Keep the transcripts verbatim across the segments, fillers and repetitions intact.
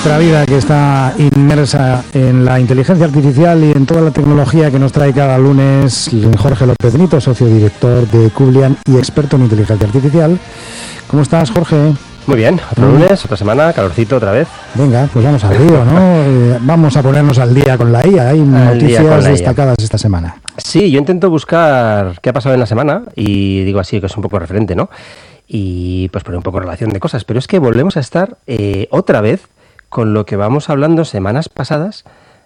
nuestra vida, que está inmersa en la inteligencia artificial y en toda la tecnología que nos trae cada lunes Jorge López Benito, socio director de Cublian y experto en inteligencia artificial. ¿Cómo estás, Jorge? Muy bien, otro ¿Mm? lunes, otra semana, calorcito otra vez. Venga, pues vamos al río, ¿no? eh, vamos a ponernos al día con la I A. Hay al noticias destacadas esta semana. Sí, yo intento buscar qué ha pasado en la semana y digo así, que es un poco referente, ¿no? Y pues poner un poco relación de cosas, pero es que volvemos a estar eh, otra vez con lo que vamos hablando semanas pasadas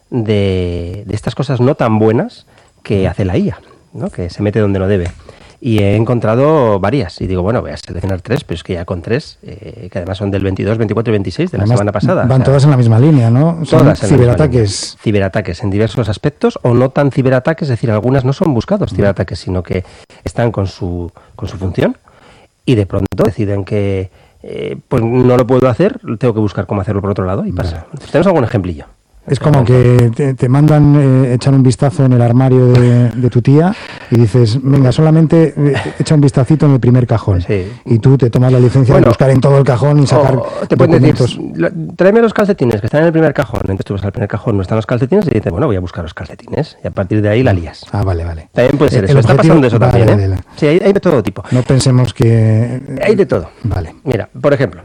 de, de estas cosas no tan buenas que hace la I A, ¿no? Que se mete donde no debe. Y he encontrado varias, y digo, bueno, voy a seleccionar tres, pero es que ya con tres, eh, que además son del veintidós, veinticuatro y veintiséis de la además, semana pasada. Van o sea, todas en la misma línea, ¿no? Son todas ciberataques. Ciberataques en diversos aspectos, o no tan ciberataques, es decir, algunas no son buscados ciberataques, sino que están con su, con su función, y de pronto deciden que eh, pues no lo puedo hacer, tengo que buscar cómo hacerlo por otro lado, y pasa. Vale. ¿Tenemos algún ejemplillo? Es como que te, te mandan eh, echar un vistazo en el armario de, de tu tía y dices, venga, solamente eh, echa un vistacito en el primer cajón. Sí. Y tú te tomas la licencia bueno, de buscar en todo el cajón y sacar te pueden decir, tráeme los calcetines que están en el primer cajón. Entonces tú vas al primer cajón, no están los calcetines y dices, bueno, voy a buscar los calcetines. Y a partir de ahí la lías. Ah, vale, vale. También puede ser el eso. Objetivo, está pasando eso vale, también, ¿eh? La... Sí, hay, hay de todo tipo. No pensemos que... Hay de todo. Vale. Mira, por ejemplo...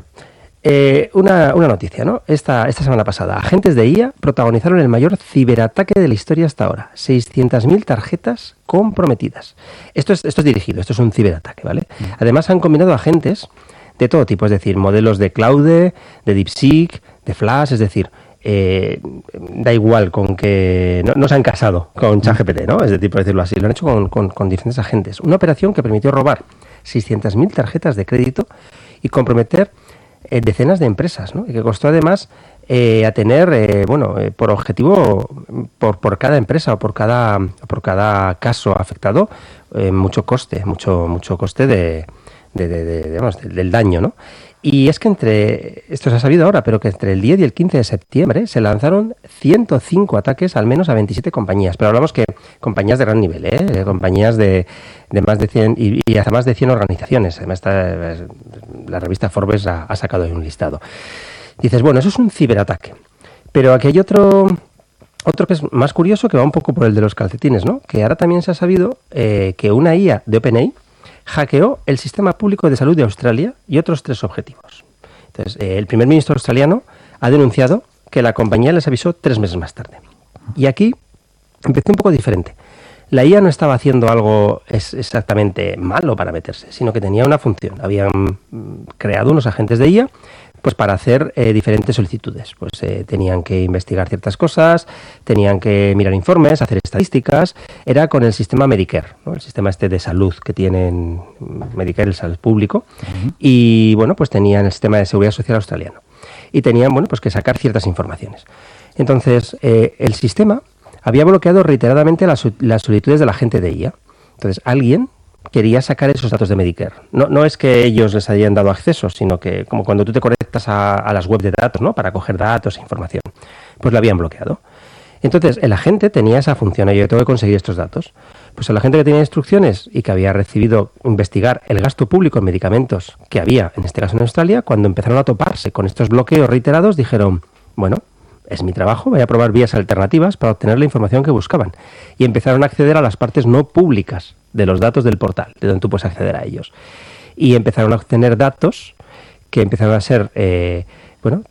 Eh, una, una noticia, ¿no? Esta, esta semana pasada, agentes de I A protagonizaron el mayor ciberataque de la historia hasta ahora. seiscientas mil tarjetas comprometidas. Esto es, esto es dirigido, esto es un ciberataque, ¿vale? Mm. Además han combinado agentes de todo tipo, es decir, modelos de Claude, de DeepSeek, de Flash, es decir, eh, da igual con que... No, no se han casado con ChatGPT, ¿no? Es de tipo decirlo así, lo han hecho con, con, con diferentes agentes. Una operación que permitió robar seiscientas mil tarjetas de crédito y comprometer Eh, decenas de empresas, ¿no? Y que costó además eh, a tener, eh, bueno, eh, por objetivo, por, por cada empresa o por cada, por cada caso afectado, eh, mucho coste, mucho, mucho coste de, de, de, de, digamos, de, del daño, ¿no? Y es que entre, esto se ha sabido ahora, pero que entre el diez y el quince de septiembre se lanzaron ciento cinco ataques al menos a veintisiete compañías. Pero hablamos que compañías de gran nivel, ¿eh? Compañías de, de más de cien y, y hasta más de cien organizaciones. Además, está, la revista Forbes ha, ha sacado ahí un listado. Dices, bueno, eso es un ciberataque. Pero aquí hay otro, otro que es más curioso, que va un poco por el de los calcetines, ¿no? Que ahora también se ha sabido eh, que una I A de OpenAI hackeó el sistema público de salud de Australia y otros tres objetivos. Entonces, eh, el primer ministro australiano ha denunciado que la compañía les avisó tres meses más tarde. Y aquí empezó un poco diferente. La I A no estaba haciendo algo es exactamente malo para meterse, sino que tenía una función. Habían creado unos agentes de I A pues para hacer eh, diferentes solicitudes. Pues eh, tenían que investigar ciertas cosas, tenían que mirar informes, hacer estadísticas. Era con el sistema Medicare, ¿no? El sistema este de salud que tienen Medicare, el salud público. Uh-huh. Y bueno, pues tenían el sistema de seguridad social australiano. Y tenían, bueno, pues que sacar ciertas informaciones. Entonces, eh, el sistema había bloqueado reiteradamente las, las solicitudes de la gente de I A. Entonces, alguien quería sacar esos datos de Medicare. No, no es que ellos les hayan dado acceso, sino que como cuando tú te conectas a, a las webs de datos, ¿no? Para coger datos e información, pues lo habían bloqueado. Entonces, el agente tenía esa función, yo tengo que conseguir estos datos. Pues el agente que tenía instrucciones y que había recibido investigar el gasto público en medicamentos que había, en este caso en Australia, cuando empezaron a toparse con estos bloqueos reiterados, dijeron, bueno, es mi trabajo, voy a probar vías alternativas para obtener la información que buscaban. Y empezaron a acceder a las partes no públicas de los datos del portal, de donde tú puedes acceder a ellos. Y empezaron a obtener datos que empezaron a ser, eh, bueno,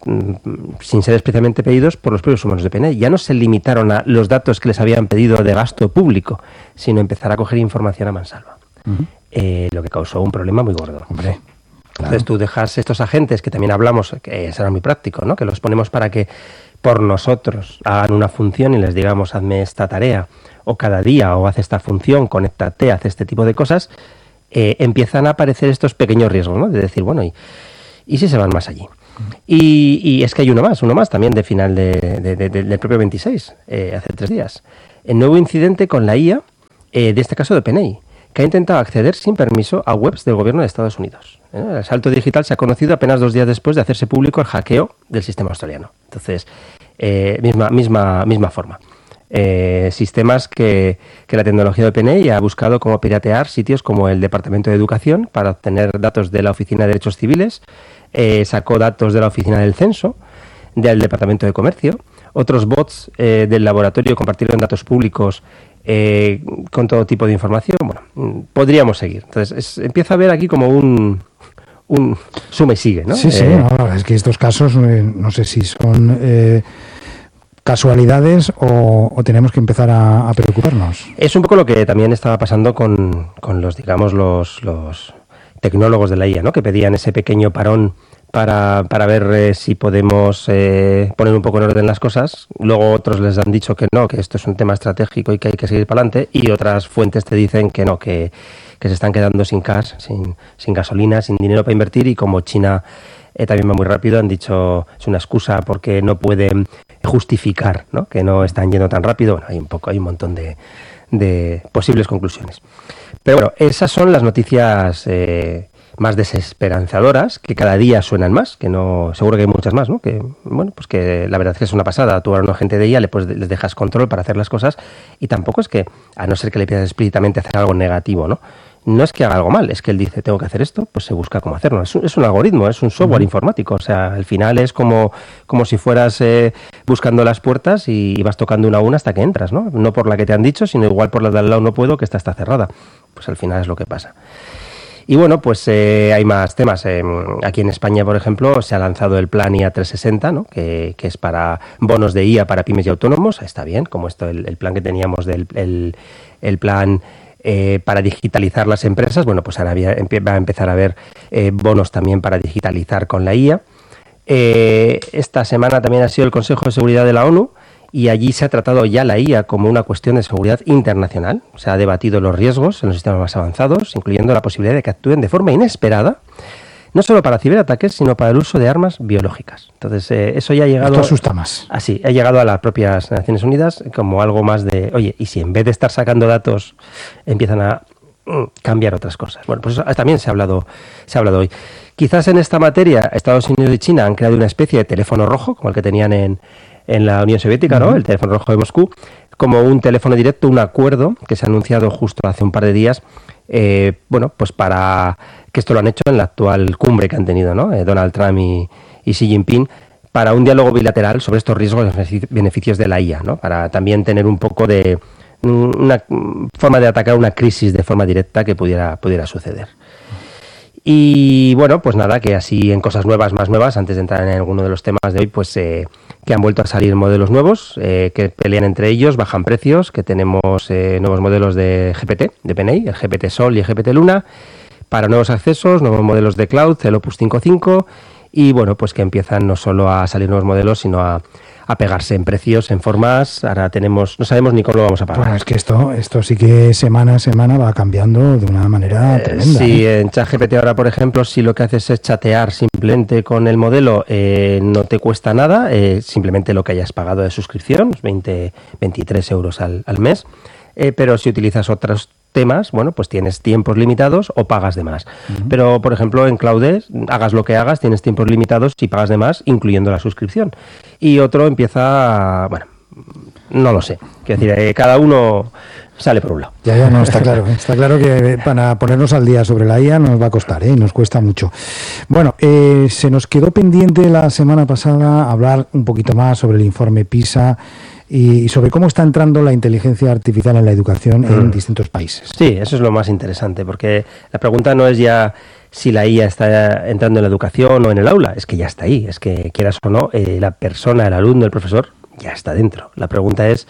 sin ser especialmente pedidos por los propios humanos de OpenAI. Ya no se limitaron a los datos que les habían pedido de gasto público, sino empezar a coger información a mansalva. Uh-huh. Eh, lo que causó un problema muy gordo. Hombre. Claro. Entonces tú dejas estos agentes, que también hablamos, que será muy práctico, ¿no? Que los ponemos para que por nosotros hagan una función y les digamos, hazme esta tarea, o cada día, o haz esta función, conéctate, haz este tipo de cosas, eh, empiezan a aparecer estos pequeños riesgos, ¿no? De decir, bueno, ¿y, y si se van más allí? Y, y es que hay uno más, uno más también de final de, de, de, de, del propio veintiséis, eh, hace tres días. El nuevo incidente con la I A, eh, de este caso de OpenAI, que ha intentado acceder sin permiso a webs del gobierno de Estados Unidos. ¿Eh? El asalto digital se ha conocido apenas dos días después de hacerse público el hackeo del sistema australiano. Entonces, eh, misma, misma, misma forma. Eh, sistemas que, que la tecnología de OpenAI ha buscado cómo piratear sitios como el Departamento de Educación para obtener datos de la Oficina de Derechos Civiles, eh, sacó datos de la Oficina del Censo, del Departamento de Comercio. Otros bots eh, del laboratorio compartieron datos públicos eh, con todo tipo de información. Bueno, podríamos seguir. Entonces, es, empieza a haber aquí como un... un suma y sigue, ¿no? Sí, sí, eh, no, es que estos casos eh, no sé si son eh, casualidades o, o tenemos que empezar a, a preocuparnos. Es un poco lo que también estaba pasando con, con los, digamos, los, los tecnólogos de la I A, ¿no? Que pedían ese pequeño parón para, para ver eh, si podemos eh, poner un poco en orden las cosas. Luego otros les han dicho que no, que esto es un tema estratégico y que hay que seguir para adelante, y otras fuentes te dicen que no, que, que se están quedando sin cash, sin, sin gasolina, sin dinero para invertir, y como China eh, también va muy rápido, han dicho es una excusa porque no pueden justificar, ¿no?, que no están yendo tan rápido. Bueno, hay un poco, hay un montón de, de posibles conclusiones. Pero bueno, esas son las noticias eh, más desesperanzadoras, que cada día suenan más, que no, seguro que hay muchas más, ¿no? Que, bueno, pues que la verdad es que es una pasada. Tú a una gente de I A le, pues, les dejas control para hacer las cosas, y tampoco es que, a no ser que le pidas explícitamente hacer algo negativo, ¿no? No es que haga algo mal, es que él dice, tengo que hacer esto, pues se busca cómo hacerlo. Es un, es un algoritmo, es un software uh-huh. informático. O sea, al final es como, como si fueras eh, buscando las puertas y, y vas tocando una a una hasta que entras, ¿no? No por la que te han dicho, sino igual por la de al lado no puedo, que esta está cerrada. Pues al final es lo que pasa. Y bueno, pues eh, hay más temas. Eh, aquí en España, por ejemplo, se ha lanzado el plan I A trescientos sesenta, ¿no? que, que es para bonos de I A para pymes y autónomos. Está bien, como esto, el, el plan que teníamos del el, el plan... Eh, para digitalizar las empresas. Bueno, pues ahora había, va a empezar a haber eh, bonos también para digitalizar con la I A. Eh, esta semana también ha sido el Consejo de Seguridad de la ONU, y allí se ha tratado ya la I A como una cuestión de seguridad internacional. Se ha debatido los riesgos en los sistemas más avanzados, incluyendo la posibilidad de que actúen de forma inesperada, no solo para ciberataques, sino para el uso de armas biológicas. Entonces, eh, eso ya ha llegado... Esto asusta más. Así, ha llegado a las propias Naciones Unidas como algo más de, oye, y si en vez de estar sacando datos empiezan a mm, cambiar otras cosas. Bueno, pues eso también se ha hablado, se ha hablado hoy. Quizás en esta materia Estados Unidos y China han creado una especie de teléfono rojo, como el que tenían en, en la Unión Soviética, ¿no? Uh-huh. El teléfono rojo de Moscú, como un teléfono directo, un acuerdo que se ha anunciado justo hace un par de días. Eh, bueno, pues para que esto lo han hecho en la actual cumbre que han tenido, ¿no? Eh, Donald Trump y, y Xi Jinping, para un diálogo bilateral sobre estos riesgos y beneficios de la I A, ¿no? Para también tener un poco de una forma de atacar una crisis de forma directa que pudiera, pudiera suceder. Y bueno, pues nada, que así en cosas nuevas, más nuevas, antes de entrar en alguno de los temas de hoy, pues eh, que han vuelto a salir modelos nuevos, eh, que pelean entre ellos, bajan precios, que tenemos eh, nuevos modelos de G P T, de OpenAI, el G P T Sol y el G P T Luna, para nuevos accesos, nuevos modelos de cloud, el Opus cinco punto cinco, y bueno, pues que empiezan no solo a salir nuevos modelos, sino a a pegarse en precios, en formas. Ahora tenemos, no sabemos ni cómo lo vamos a pagar. Bueno, es que esto, esto sí que semana a semana va cambiando de una manera eh, tremenda. Sí, ¿eh? En ChatGPT ahora, por ejemplo, si lo que haces es chatear simplemente con el modelo, eh, no te cuesta nada, eh, simplemente lo que hayas pagado de suscripción, veinte, veintitrés euros al, al mes, eh, pero si utilizas otros temas, bueno, pues tienes tiempos limitados o pagas de más. Uh-huh. Pero, por ejemplo, en Claude, hagas lo que hagas, tienes tiempos limitados y pagas de más, incluyendo la suscripción. Y otro empieza, bueno, no lo sé. Quiero decir, eh, cada uno sale por un lado. Ya, ya, no, está claro. Está claro que para ponernos al día sobre la I A nos va a costar, ¿eh? Nos cuesta mucho. Bueno, eh, se nos quedó pendiente la semana pasada hablar un poquito más sobre el informe PISA y sobre cómo está entrando la inteligencia artificial en la educación en mm. distintos países. Sí, eso es lo más interesante, porque la pregunta no es ya si la I A está entrando en la educación o en el aula, es que ya está ahí, es que quieras o no, eh, la persona, el alumno, el profesor, ya está dentro. La pregunta es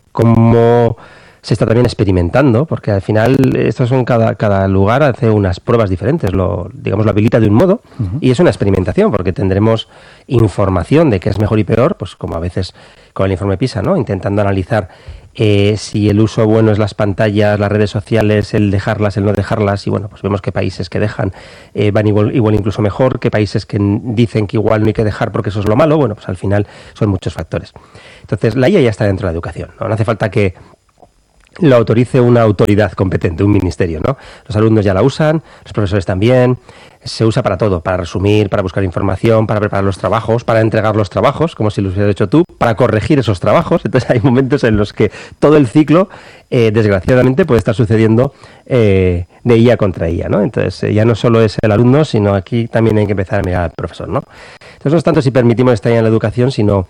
cómo se está también experimentando, porque al final estos son cada, cada lugar hace unas pruebas diferentes, lo, digamos, lo habilita de un modo, uh-huh. y es una experimentación, porque tendremos información de qué es mejor y peor, pues como a veces con el informe PISA, ¿no? Intentando analizar eh, si el uso bueno es las pantallas, las redes sociales, el dejarlas, el no dejarlas, y bueno, pues vemos que países que dejan eh, van igual, igual incluso mejor, que países que dicen que igual no hay que dejar porque eso es lo malo. Bueno, pues al final son muchos factores. Entonces, la I A ya está dentro de la educación, ¿no? No hace falta que lo autorice una autoridad competente, un ministerio, ¿no? Los alumnos ya la usan, los profesores también, se usa para todo, para resumir, para buscar información, para preparar los trabajos, para entregar los trabajos, como si los hubieras hecho tú, para corregir esos trabajos. Entonces hay momentos en los que todo el ciclo, eh, desgraciadamente, puede estar sucediendo eh, de I A contra I A, ¿no? Entonces eh, ya no solo es el alumno, sino aquí también hay que empezar a mirar al profesor, ¿no? Entonces no es tanto si permitimos esta I A en la educación, sino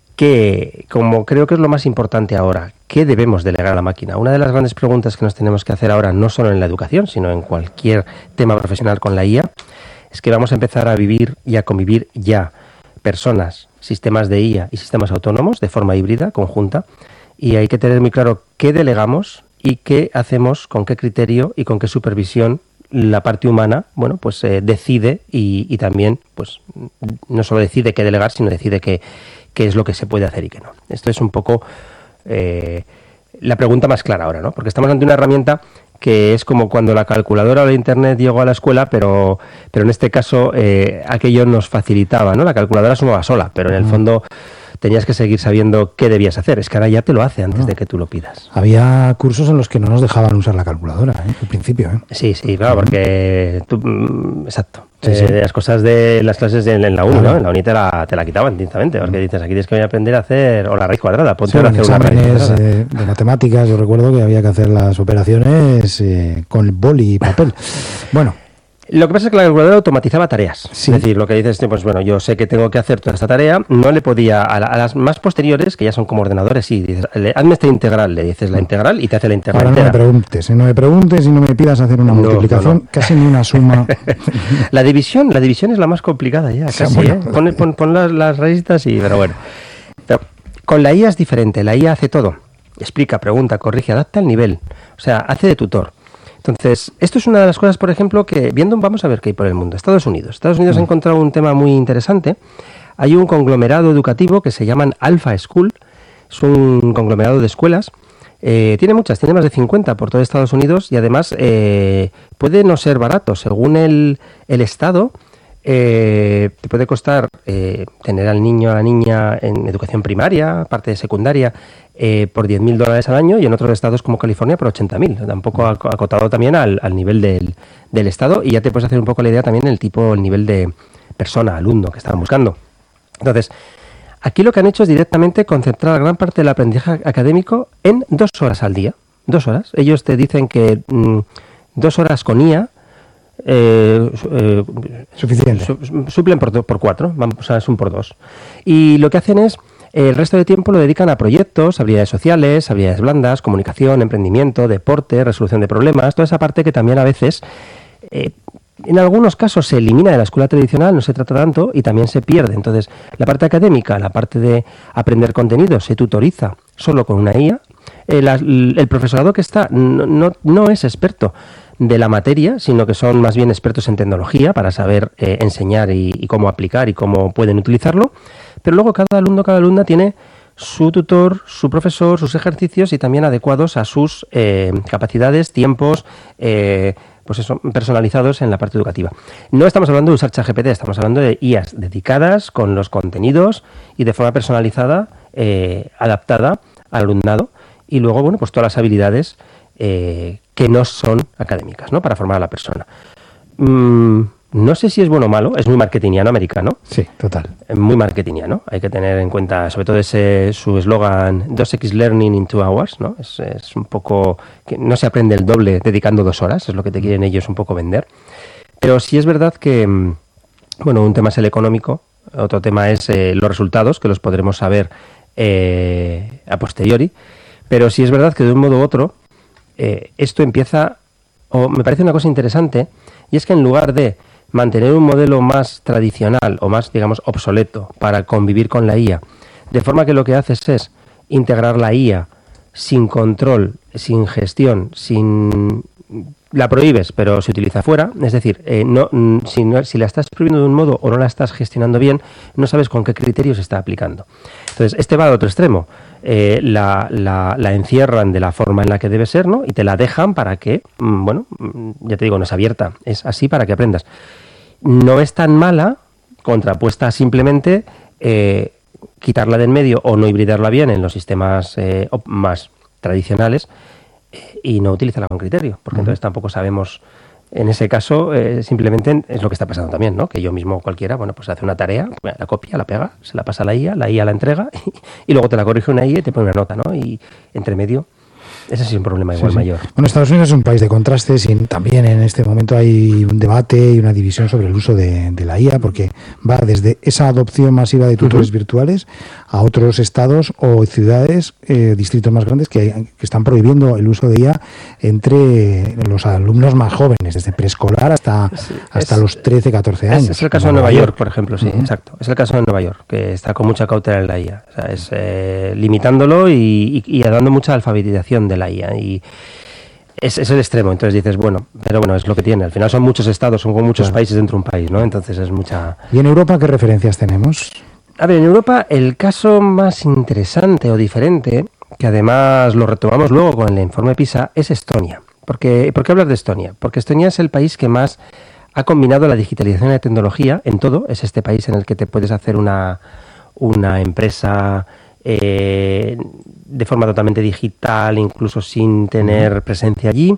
que, como creo que es lo más importante ahora, ¿qué debemos delegar a la máquina? Una de las grandes preguntas que nos tenemos que hacer ahora, no solo en la educación, sino en cualquier tema profesional con la I A, es que vamos a empezar a vivir y a convivir ya personas, sistemas de I A y sistemas autónomos de forma híbrida, conjunta, y hay que tener muy claro qué delegamos y qué hacemos, con qué criterio y con qué supervisión la parte humana, bueno, pues eh, decide y, y también, pues, no solo decide qué delegar, sino decide qué, qué es lo que se puede hacer y qué no. Esto es un poco eh, la pregunta más clara ahora, ¿no? Porque estamos ante una herramienta que es como cuando la calculadora o la internet llegó a la escuela, pero, pero en este caso eh, aquello nos facilitaba, ¿no? La calculadora sumaba sola, pero en el fondo tenías que seguir sabiendo qué debías hacer. Es que ahora ya te lo hace antes no. de que tú lo pidas. Había cursos en los que no nos dejaban usar la calculadora, ¿eh? Al principio, ¿eh? Sí, sí, claro, porque tú, mm, exacto. Sí, eh, sí. Las cosas de las clases en, en la uni, claro. ¿no? En la uni te la, te la quitaban directamente, porque dices, aquí tienes que aprender a hacer o la raíz cuadrada, ponte sí, a hacer una raíz cuadrada. Eh, de matemáticas, yo recuerdo que había que hacer las operaciones eh, con boli y papel. Bueno. Lo que pasa es que la calculadora automatizaba tareas. Sí. Es decir, lo que dices, pues bueno, yo sé que tengo que hacer toda esta tarea, no le podía, a, la, a las más posteriores, que ya son como ordenadores, sí, dices, hazme esta integral, le dices la integral y te hace la integral. Ahora no me preguntes, no me preguntes y no me pidas hacer una no, multiplicación, no, no. casi ni una suma. La división, la división es la más complicada ya, casi, bueno. ¿eh? Pon, pon, pon las, las raíces y, pero bueno. Pero con la I A es diferente, la I A hace todo. Explica, pregunta, corrige, adapta el nivel, o sea, hace de tutor. Entonces, esto es una de las cosas, por ejemplo, que viendo, vamos a ver qué hay por el mundo. Estados Unidos. Estados Unidos mm. ha encontrado un tema muy interesante. Hay un conglomerado educativo que se llaman Alpha School. Es un conglomerado de escuelas. Eh, tiene muchas, tiene más de cincuenta por todo Estados Unidos y además eh, puede no ser barato. Según el, el estado, eh, te puede costar eh, tener al niño o a la niña en educación primaria, parte de secundaria, Eh, por diez mil dólares al año y en otros estados como California por ochenta mil. Tampoco acotado también al, al nivel del, del estado y ya te puedes hacer un poco la idea también del tipo, el nivel de persona, alumno que estaban buscando. Entonces, aquí lo que han hecho es directamente concentrar gran parte del aprendizaje académico en dos horas al día. Dos horas. Ellos te dicen que mmm, dos horas con I A Eh, eh, suficiente. Su, suplen por, por cuatro, vamos, o sea, es un por dos. Y lo que hacen es el resto de tiempo lo dedican a proyectos, habilidades sociales, habilidades blandas, comunicación, emprendimiento, deporte, resolución de problemas, toda esa parte que también a veces, eh, en algunos casos se elimina de la escuela tradicional, no se trata tanto y también se pierde. Entonces, la parte académica, la parte de aprender contenido se tutoriza solo con una I A. Eh, la, el profesorado que está no, no, no es experto de la materia, sino que son más bien expertos en tecnología para saber eh, enseñar y, y cómo aplicar y cómo pueden utilizarlo. Pero luego cada alumno, cada alumna tiene su tutor, su profesor, sus ejercicios y también adecuados a sus eh, capacidades, tiempos, eh, pues eso, personalizados en la parte educativa. No estamos hablando de usar ChatGPT, estamos hablando de I As dedicadas con los contenidos y de forma personalizada, eh, adaptada al alumnado y luego, bueno, pues todas las habilidades eh, que no son académicas, ¿no? Para formar a la persona. Mm, No sé si es bueno o malo, es muy marketingiano americano. Sí, total. Muy marketingiano. Hay que tener en cuenta, sobre todo ese su eslogan, dos equis learning in two hours, ¿no? Es, es un poco que no se aprende el doble dedicando dos horas, es lo que te quieren ellos un poco vender. Pero sí es verdad que, bueno, un tema es el económico, otro tema es eh, los resultados, que los podremos saber eh, a posteriori. Pero sí es verdad que de un modo u otro, eh, esto empieza, o me parece una cosa interesante, y es que en lugar de mantener un modelo más tradicional o más, digamos, obsoleto para convivir con la I A, de forma que lo que haces es integrar la I A sin control, sin gestión, sin la prohíbes, pero se utiliza fuera, es decir, eh, no, si, no, si la estás prohibiendo de un modo o no la estás gestionando bien, no sabes con qué criterios se está aplicando. Entonces, este va al otro extremo. Eh, la, la, la encierran de la forma en la que debe ser, ¿no? Y te la dejan para que, mmm, bueno, ya te digo, no es abierta, es así para que aprendas. No es tan mala, contrapuesta a simplemente eh, quitarla del medio o no hibridarla bien en los sistemas eh, más tradicionales eh, y no utilizarla con criterio, porque uh-huh. entonces tampoco sabemos En ese caso, eh, simplemente es lo que está pasando también, ¿no? Que yo mismo cualquiera, bueno, pues hace una tarea, la copia, la pega, se la pasa a la I A, la I A la entrega y, y luego te la corrige una I A y te pone una nota, ¿no? Y entre medio, ese sí es un problema igual sí, sí. mayor. Bueno, Estados Unidos es un país de contrastes y también en este momento hay un debate y una división sobre el uso de, de la I A, porque va desde esa adopción masiva de tutores uh-huh. virtuales a otros estados o ciudades, eh, distritos más grandes que, hay, que están prohibiendo el uso de I A entre los alumnos más jóvenes, desde preescolar hasta, sí, hasta es, los trece, catorce años. Es, es el caso de Nueva York, York, por ejemplo, sí, uh-huh. exacto. Es el caso de Nueva York, que está con mucha cautela en la I A. O sea, es eh, limitándolo y, y, y dando mucha alfabetización de la I A. Y es, es el extremo. Entonces dices, bueno, pero bueno, es lo que tiene. Al final son muchos estados, son como muchos claro. países dentro de un país, ¿no? Entonces es mucha... ¿Y en Europa qué referencias tenemos? A ver, en Europa el caso más interesante o diferente, que además lo retomamos luego con el informe PISA, es Estonia. ¿Por qué, ¿por qué hablar de Estonia? Porque Estonia es el país que más ha combinado la digitalización y la tecnología en todo. Es este país en el que te puedes hacer una, una empresa eh, de forma totalmente digital, incluso sin tener presencia allí.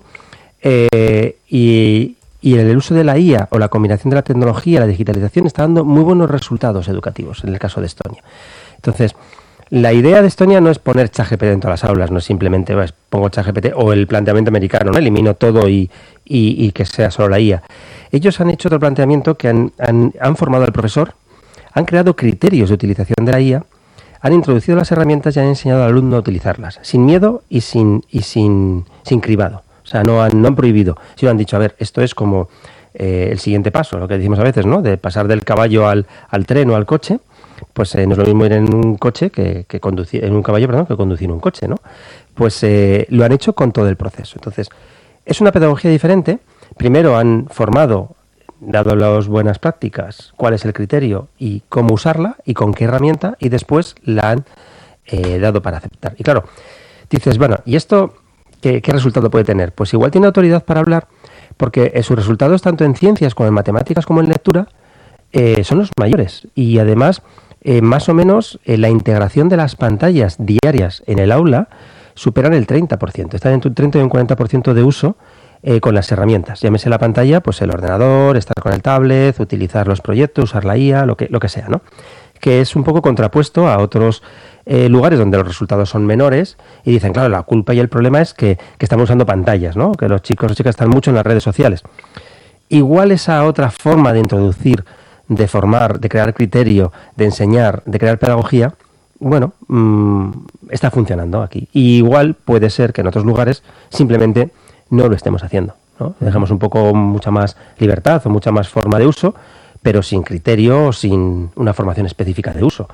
Eh, y... Y el uso de la I A o la combinación de la tecnología y la digitalización está dando muy buenos resultados educativos en el caso de Estonia. Entonces, la idea de Estonia no es poner ChatGPT en todas las aulas, no es simplemente pues, pongo ChatGPT o el planteamiento americano, ¿no? Elimino todo y, y, y que sea solo la I A. Ellos han hecho otro planteamiento que han, han, han formado al profesor, han creado criterios de utilización de la I A, han introducido las herramientas y han enseñado al alumno a utilizarlas, sin miedo y sin, y sin, sin cribado. O sea, no han, no han prohibido, sino han dicho, a ver, esto es como eh, el siguiente paso, lo que decimos a veces, ¿no? De pasar del caballo al, al tren o al coche, pues eh, no es lo mismo ir en un coche que, que conducir, en un caballo, perdón, que conducir un coche, ¿no? Pues eh, lo han hecho con todo el proceso. Entonces, es una pedagogía diferente. Primero han formado, dado las buenas prácticas, cuál es el criterio y cómo usarla y con qué herramienta, y después la han eh, dado para aceptar. Y claro, dices, bueno, ¿y esto ¿Qué, ¿Qué resultado puede tener? Pues igual tiene autoridad para hablar, porque eh, sus resultados, tanto en ciencias como en matemáticas como en lectura, eh, son los mayores. Y además, eh, más o menos, eh, la integración de las pantallas diarias en el aula superan el treinta por ciento. Están entre un treinta y un cuarenta por ciento de uso eh, con las herramientas. Llámese la pantalla, pues el ordenador, estar con el tablet, utilizar los proyectos, usar la I A, lo que, lo que sea, ¿no? Que es un poco contrapuesto a otros eh, lugares donde los resultados son menores y dicen, claro, la culpa y el problema es que, que estamos usando pantallas, ¿no? Que los chicos y chicas están mucho en las redes sociales. Igual esa otra forma de introducir, de formar, de crear criterio, de enseñar, de crear pedagogía, bueno, mmm, está funcionando aquí. Y igual puede ser que en otros lugares simplemente no lo estemos haciendo, ¿no? Dejamos un poco mucha más libertad o mucha más forma de uso, pero sin criterio o sin una formación específica de uso.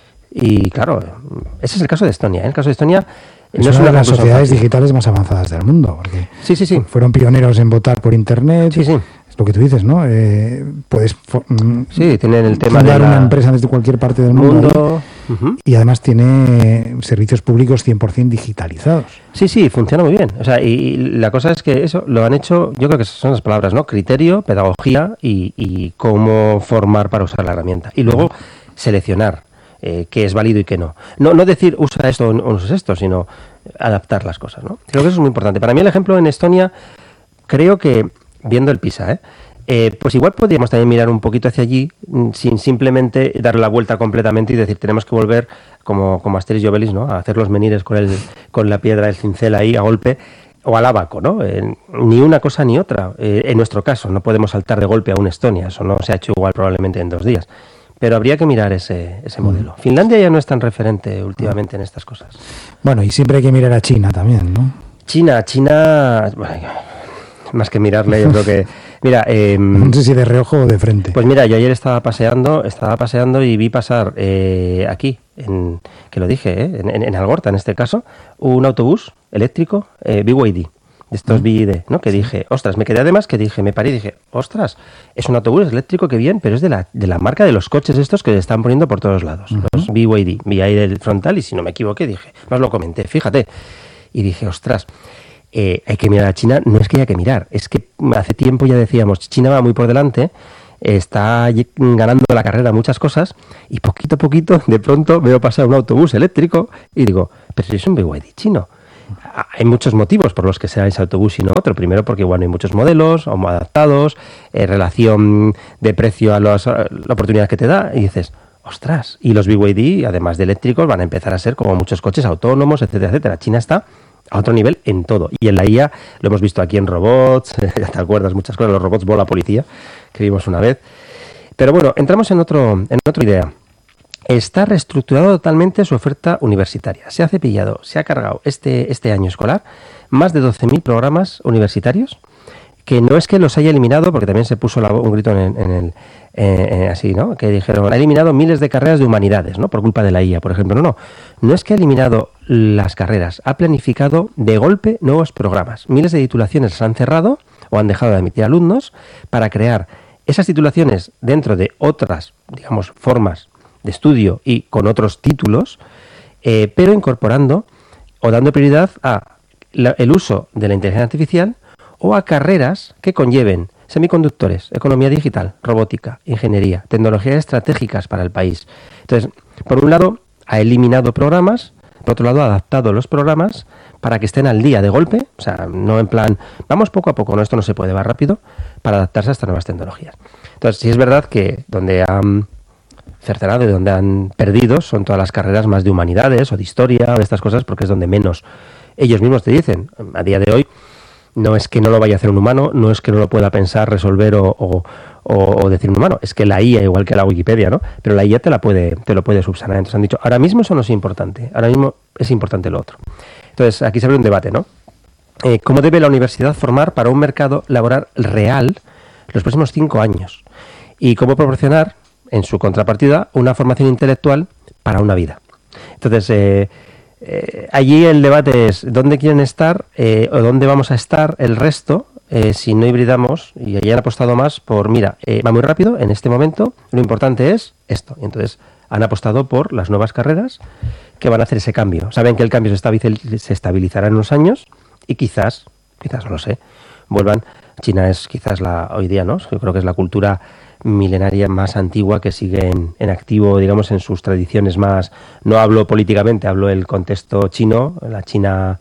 Y claro, ese es el caso de Estonia. ¿eh? El caso de Estonia es no una, es una de las sociedades fácil. digitales más avanzadas del mundo, porque sí, sí, sí. fueron pioneros en votar por internet. Sí, sí. Es lo que tú dices, ¿no? Eh, puedes sí, tienen el tema fundar de la... una empresa desde cualquier parte del mundo, mundo. Uh-huh. Y además tiene servicios públicos cien por ciento digitalizados. Sí, sí, funciona muy bien. O sea, y, y la cosa es que eso lo han hecho, yo creo que son las palabras, ¿no? Criterio, pedagogía y, y cómo formar para usar la herramienta. Y luego seleccionar eh, qué es válido y qué no. No, no decir usa esto o no uses esto, sino adaptar las cosas, ¿no? Creo que eso es muy importante. Para mí el ejemplo en Estonia, creo que, viendo el PISA, ¿eh? Eh, pues igual podríamos también mirar un poquito hacia allí sin simplemente dar la vuelta completamente y decir tenemos que volver como, como Asterix y Obelix, ¿no? A hacer los menires con, el, con la piedra del cincel ahí a golpe o al abaco, ¿no? Eh, ni una cosa ni otra. Eh, en nuestro caso no podemos saltar de golpe a una Estonia, eso no se ha hecho igual probablemente en dos días. Pero habría que mirar ese, ese modelo. Mm. Finlandia ya no es tan referente últimamente mm. en estas cosas. Bueno, y siempre hay que mirar a China también, ¿no? China, China... Bueno, más que mirarle, yo creo que... Mira, eh, no sé si de reojo o de frente. Pues mira, yo ayer estaba paseando, estaba paseando y vi pasar eh, aquí, en, que lo dije, eh, en, en Algorta en este caso, un autobús eléctrico eh, B Y D, de estos B Y D, ¿no? Que dije, ostras, me quedé además que dije, me paré y dije, ostras, es un autobús eléctrico que bien, pero es de la, de la marca de los coches estos que le están poniendo por todos lados, uh-huh. Los B Y D, vi ahí del frontal y si no me equivoqué dije, más lo comenté, fíjate, y dije, ostras, Eh, hay que mirar a China, no es que haya que mirar, es que hace tiempo ya decíamos, China va muy por delante, está ganando la carrera muchas cosas, y poquito a poquito, de pronto, veo pasar un autobús eléctrico, y digo, pero si es un B Y D chino, Hay muchos motivos por los que sea ese autobús y no otro. Primero porque bueno, hay muchos modelos adaptados, eh, relación de precio a, los, a la oportunidad que te da, y dices, ostras, y los B Y D, además de eléctricos, van a empezar a ser como muchos coches autónomos, etcétera, etcétera. China está a otro nivel en todo. Y en la I A lo hemos visto aquí en robots, ya te acuerdas, muchas cosas, los robots bola policía, que vimos una vez. Pero bueno, entramos en otro, en otra idea. Está reestructurado totalmente su oferta universitaria. Se ha cepillado, se ha cargado este, este año escolar más de doce mil programas universitarios, que no es que los haya eliminado, porque también se puso la, un grito en, en el eh, así, ¿no? Que dijeron, ha eliminado miles de carreras de humanidades, ¿no? Por culpa de la I A, por ejemplo. No, no, no es que ha eliminado las carreras, ha planificado de golpe nuevos programas. Miles de titulaciones las han cerrado o han dejado de emitir alumnos para crear esas titulaciones dentro de otras, digamos, formas de estudio y con otros títulos, eh, pero incorporando o dando prioridad a la, el uso de la inteligencia artificial o a carreras que conlleven semiconductores, economía digital, robótica, ingeniería, tecnologías estratégicas para el país. Entonces, por un lado, ha eliminado programas, por otro lado, ha adaptado los programas para que estén al día de golpe, o sea, no en plan, vamos poco a poco, no, esto no se puede, va rápido, para adaptarse a estas nuevas tecnologías. Entonces, sí es verdad que donde han cercenado y donde han perdido son todas las carreras más de humanidades o de historia o de estas cosas, porque es donde menos ellos mismos te dicen, a día de hoy, no es que no lo vaya a hacer un humano, no es que no lo pueda pensar, resolver o, o, o decir un humano, es que la I A, igual que la Wikipedia, ¿no? Pero la I A te la puede, te lo puede subsanar. Entonces han dicho, ahora mismo eso no es importante, ahora mismo es importante lo otro. Entonces aquí se abre un debate, ¿no? Eh, ¿Cómo debe la universidad formar para un mercado laboral real los próximos cinco años? Y cómo proporcionar, en su contrapartida, una formación intelectual para una vida. Entonces, eh, Eh, allí el debate es dónde quieren estar eh, o dónde vamos a estar el resto eh, si no hibridamos, y allí han apostado más por, mira, eh, va muy rápido en este momento, lo importante es esto, y entonces han apostado por las nuevas carreras que van a hacer ese cambio. Saben que el cambio se, estabiliz- se estabilizará en unos años y quizás, quizás no lo sé, vuelvan. China es quizás la hoy día, ¿no? Yo creo que es la cultura milenaria más antigua que sigue en, en activo, digamos, en sus tradiciones más, no hablo políticamente, hablo del contexto chino, la China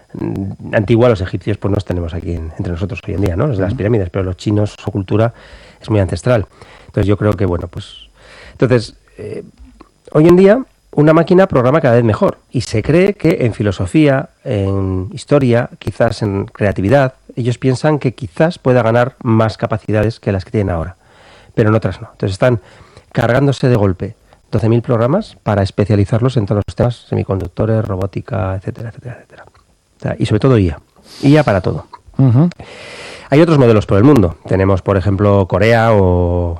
antigua. Los egipcios pues nos tenemos aquí en, entre nosotros hoy en día, ¿no? Los de las pirámides, pero los chinos, su cultura es muy ancestral. Entonces yo creo que, bueno, pues... Entonces, eh, hoy en día una máquina programa cada vez mejor y se cree que en filosofía, en historia, quizás en creatividad, ellos piensan que quizás pueda ganar más capacidades que las que tienen ahora, pero en otras no. Entonces están cargándose de golpe doce mil programas para especializarlos en todos los temas, semiconductores, robótica, etcétera, etcétera, etcétera. O sea, y sobre todo I A. I A para todo. Uh-huh. Hay otros modelos por el mundo. Tenemos, por ejemplo, Corea o,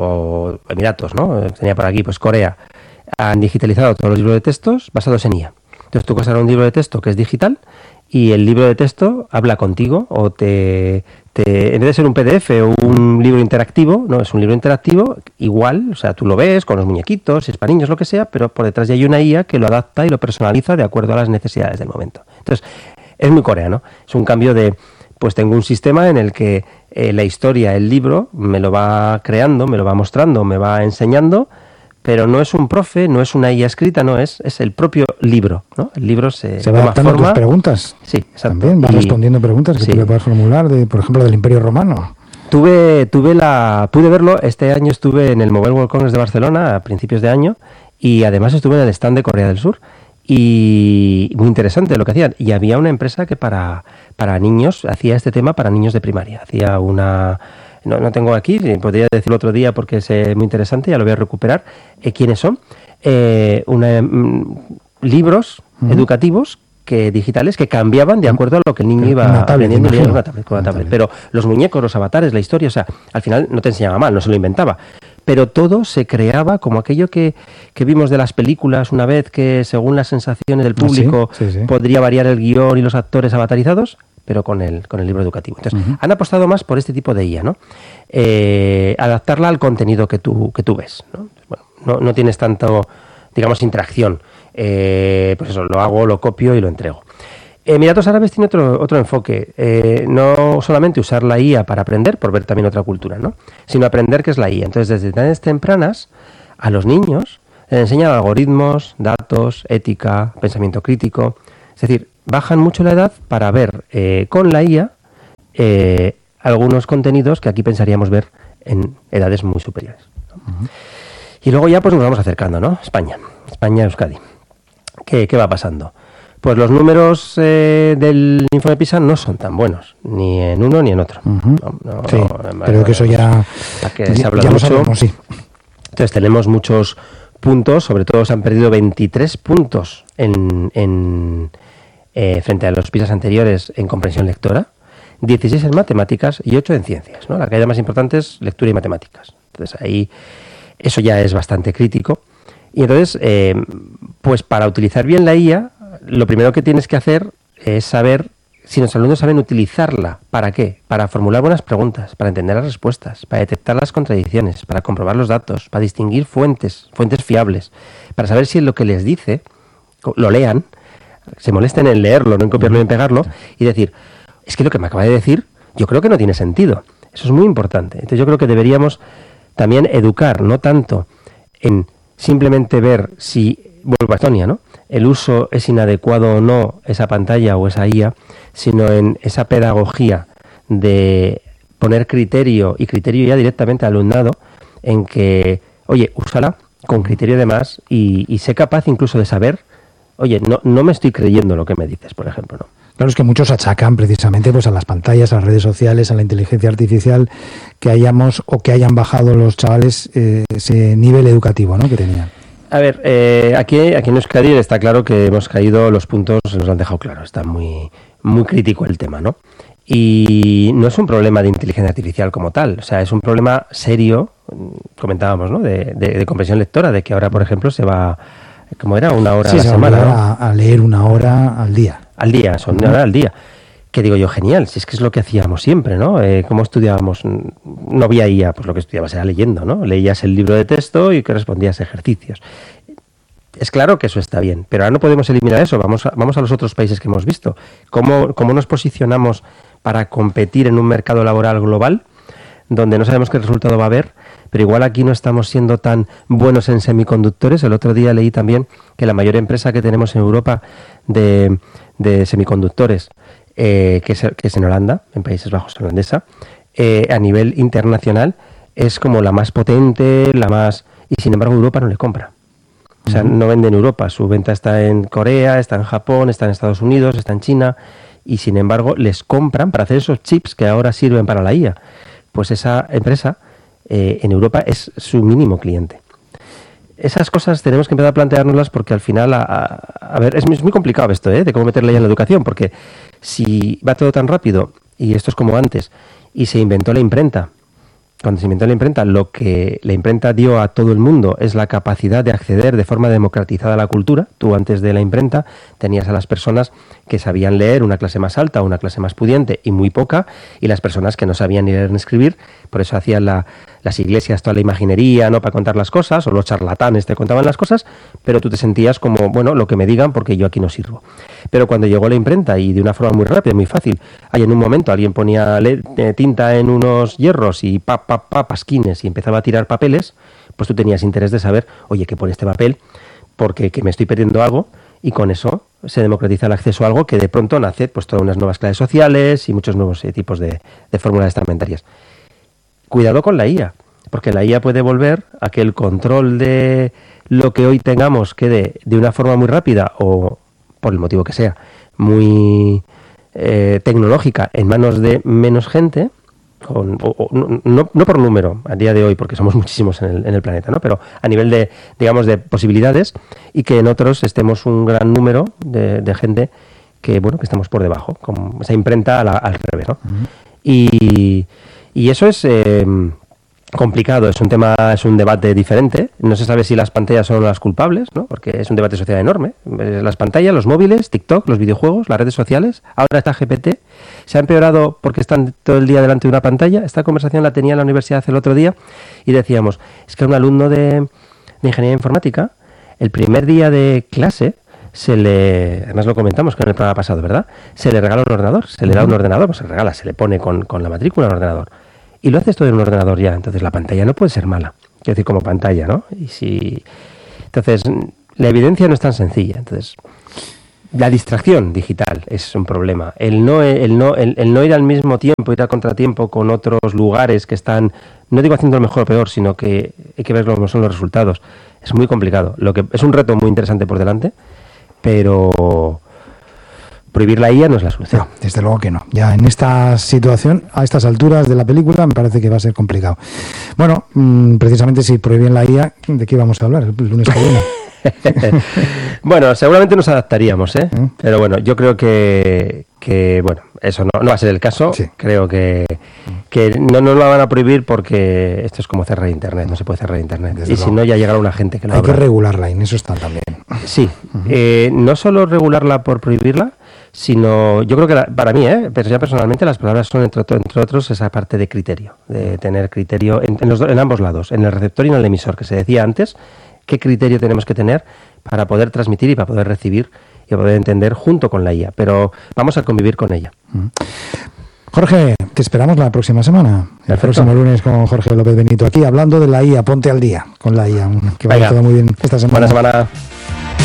o Emiratos, ¿no? Tenía por aquí, pues Corea. Han digitalizado todos los libros de textos basados en I A. Entonces tú coges ahora un libro de texto que es digital y el libro de texto habla contigo o te, te en vez de ser un P D F o un libro interactivo, no, es un libro interactivo igual, o sea, tú lo ves con los muñequitos, si es para niños, lo que sea, pero por detrás ya hay una I A que lo adapta y lo personaliza de acuerdo a las necesidades del momento. Entonces, es muy coreano, es un cambio de, pues tengo un sistema en el que eh, la historia, el libro, me lo va creando, me lo va mostrando, me va enseñando, pero no es un profe, no es una I A escrita, no, es, es el propio libro, ¿no? El libro se, se va adaptando a tus preguntas. Sí, exacto. También va y, respondiendo preguntas que sí. tú le puedes formular, de, por ejemplo, del Imperio Romano. Tuve, tuve la, pude verlo, este año estuve en el Mobile World Congress de Barcelona a principios de año y además estuve en el stand de Corea del Sur y muy interesante lo que hacían. Y había una empresa que para, para niños, hacía este tema para niños de primaria, hacía una... No, no tengo aquí, podría decirlo otro día porque es eh, muy interesante, ya lo voy a recuperar. Eh, ¿Quiénes son? Eh, una, mm, libros uh-huh. educativos que digitales que cambiaban de acuerdo a lo que el niño Pero iba aprendiendo con una tablet, con una tablet. Pero los muñecos, los avatares, la historia, o sea, al final no te enseñaba mal, no se lo inventaba. Pero todo se creaba como aquello que, que vimos de las películas una vez, que según las sensaciones del público ¿Sí? Sí, sí. podría variar el guión y los actores avatarizados, pero con el, con el libro educativo. Entonces, uh-huh. han apostado más por este tipo de I A, ¿no? Eh, adaptarla al contenido que tú, que tú ves, ¿no? Bueno, no, no tienes tanto, digamos, interacción. Eh, pues eso, lo hago, lo copio y lo entrego. Emiratos Árabes tiene otro, otro enfoque. Eh, no solamente usar la I A para aprender, por ver también otra cultura, ¿no? Sino aprender qué es la I A. Entonces, desde edades tempranas, a los niños les enseñan algoritmos, datos, ética, pensamiento crítico. Es decir, bajan mucho la edad para ver eh, con la I A eh, algunos contenidos que aquí pensaríamos ver en edades muy superiores, ¿no? Uh-huh. Y luego ya pues nos vamos acercando, ¿no? España, España, Euskadi. ¿Qué, qué va pasando? Pues los números eh, del informe PISA no son tan buenos, ni en uno ni en otro. Uh-huh. No, no, sí, no, creo que eso ya, que ya, se habla ya mucho. lo sabemos, sí. Entonces tenemos muchos puntos, sobre todo se han perdido veintitrés puntos en, en, eh, frente a los PISAs anteriores en comprensión lectora, dieciséis en matemáticas y ocho en ciencias, ¿no? La caída más importante es lectura y matemáticas. Entonces ahí eso ya es bastante crítico. Y entonces, eh, pues para utilizar bien la I A, lo primero que tienes que hacer es saber si los alumnos saben utilizarla. ¿Para qué? Para formular buenas preguntas, para entender las respuestas, para detectar las contradicciones, para comprobar los datos, para distinguir fuentes, fuentes fiables, para saber si lo que les dice, lo lean, se molesten en leerlo, no en copiarlo y en pegarlo, y decir, es que lo que me acaba de decir, yo creo que no tiene sentido. Eso es muy importante. Entonces yo creo que deberíamos también educar, no tanto en simplemente ver si, vuelvo a Estonia, ¿no?, el uso es inadecuado o no, esa pantalla o esa I A, sino en esa pedagogía de poner criterio, y criterio ya directamente al alumnado, en que, oye, úsala con criterio además y, y sé capaz incluso de saber, oye, no, no me estoy creyendo lo que me dices, por ejemplo, ¿no? Claro, es que muchos achacan precisamente pues a las pantallas, a las redes sociales, a la inteligencia artificial, que hayamos o que hayan bajado los chavales eh, ese nivel educativo, ¿no?, que tenían. A ver, eh, aquí, aquí en Euskadi está claro que hemos caído, los puntos nos lo han dejado claro, está muy, muy crítico el tema, ¿no? Y no es un problema de inteligencia artificial como tal, o sea, es un problema serio, comentábamos, ¿no?, de, de, de comprensión lectora, de que ahora, por ejemplo, se va, ¿cómo era? Una hora sí, a la se semana, va ¿no? a, a leer una hora al día. Al día, son una hora al día. Que digo yo, genial, si es que es lo que hacíamos siempre, ¿no? Eh, ¿Cómo estudiábamos? No había I A, pues lo que estudiabas era leyendo, ¿no? Leías el libro de texto y que respondías ejercicios. Es claro que eso está bien, pero ahora no podemos eliminar eso. Vamos a, vamos a los otros países que hemos visto. ¿Cómo, cómo nos posicionamos para competir en un mercado laboral global donde no sabemos qué resultado va a haber? Pero igual aquí no estamos siendo tan buenos en semiconductores. El otro día leí también que la mayor empresa que tenemos en Europa de, de semiconductores, eh, que, es, que es en Holanda, en Países Bajos, holandesa, eh, a nivel internacional es como la más potente, la más... y sin embargo Europa no le compra. O sea, no vende en Europa, su venta está en Corea, está en Japón, está en Estados Unidos, está en China, y sin embargo les compran para hacer esos chips que ahora sirven para la I A. Pues esa empresa eh, en Europa es su mínimo cliente. Esas cosas tenemos que empezar a planteárnoslas porque al final, a, a, a ver, es, es muy complicado esto, ¿eh?, de cómo meter la I A en la educación, porque si va todo tan rápido, y esto es como antes, y se inventó la imprenta, cuando se inventó la imprenta, lo que la imprenta dio a todo el mundo es la capacidad de acceder de forma democratizada a la cultura. Tú antes de la imprenta tenías a las personas que sabían leer, una clase más alta, una clase más pudiente y muy poca, y las personas que no sabían ni leer ni escribir, por eso hacían la, las iglesias toda la imaginería, ¿no?, para contar las cosas, o los charlatanes te contaban las cosas, pero tú te sentías como, bueno, lo que me digan porque yo aquí no sirvo. Pero cuando llegó la imprenta y de una forma muy rápida, muy fácil, ahí en un momento alguien ponía le, eh, tinta en unos hierros y pa, pa, pa, pasquines y empezaba a tirar papeles, pues tú tenías interés de saber, oye, ¿qué pone este papel? Porque que me estoy perdiendo algo, y con eso se democratiza el acceso a algo que de pronto nace pues todas unas nuevas clases sociales y muchos nuevos eh, tipos de, de fórmulas estamentarias. Cuidado con la I A, porque la I A puede volver a que el control de lo que hoy tengamos quede de una forma muy rápida o, por el motivo que sea, muy eh, tecnológica en manos de menos gente, con, o, o, no, no por número a día de hoy, porque somos muchísimos en el, en el planeta, ¿no?, pero a nivel de, digamos, de posibilidades, y que en otros estemos un gran número de, de gente que, bueno, que estamos por debajo, con esa imprenta a la, al revés, ¿no? Uh-huh. Y, y eso es eh, complicado, es un tema, es un debate diferente. No se sabe si las pantallas son las culpables, ¿no?, porque es un debate social enorme. Las pantallas, los móviles, TikTok, los videojuegos, las redes sociales, ahora está G P T. Se ha empeorado porque están todo el día delante de una pantalla. Esta conversación la tenía en la universidad el otro día y decíamos, es que a un alumno de, de ingeniería informática, el primer día de clase, se le, además lo comentamos con el programa pasado, ¿verdad?, se le regala un ordenador, se le da un ordenador, pues se regala, se le pone con, con la matrícula un ordenador. Y lo haces todo en un ordenador ya, entonces la pantalla no puede ser mala, quiero decir, como pantalla, ¿no? Y si, entonces, la evidencia no es tan sencilla, entonces... La distracción digital es un problema. El no, el, no, el, el no ir al mismo tiempo, ir a contratiempo con otros lugares que están, no digo haciendo lo mejor o peor, sino que hay que ver cómo son los resultados. Es muy complicado. Lo que es un reto muy interesante por delante, pero prohibir la I A no es la solución. No, desde luego que no. Ya en esta situación, a estas alturas de la película, me parece que va a ser complicado. Bueno, mmm, precisamente si prohíben la I A, ¿de qué vamos a hablar el lunes que viene? Bueno, seguramente nos adaptaríamos, ¿eh? ¿Eh? Pero bueno, yo creo que, que bueno, eso no, no va a ser el caso. Sí. Creo que, que no nos lo van a prohibir porque esto es como cerrar Internet, no se puede cerrar Internet. Desde y luego. Si no, ya llegará una gente que lo Hay abra. que regularla, y en eso está también. Sí, uh-huh. eh, no solo regularla por prohibirla, sino, yo creo que la, para mí, ¿eh? Pero ya personalmente las palabras son, entre, entre otros, esa parte de criterio, de tener criterio en, en, los, en ambos lados, en el receptor y en el emisor, que se decía antes. ¿Qué criterio tenemos que tener para poder transmitir y para poder recibir y poder entender junto con la I A? Pero vamos a convivir con ella. Jorge, te esperamos la próxima semana. Perfecto. El próximo lunes con Jorge López Benito aquí hablando de la I A. Ponte al día con la I A. Que vaya todo muy bien esta semana. Buena semana.